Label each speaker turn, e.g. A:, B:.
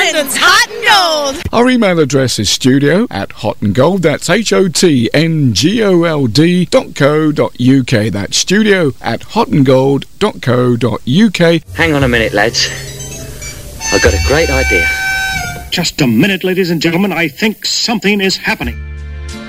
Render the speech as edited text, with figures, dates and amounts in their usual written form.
A: Britain's Hot and Gold.
B: Our email address is studio@hotandgold. That's HOTNGOLD.co.uk. That's studio@hotandgold.co.uk.
C: Hang on a minute, lads. I've got a great idea.
D: Just a minute, ladies and gentlemen. I think something is happening.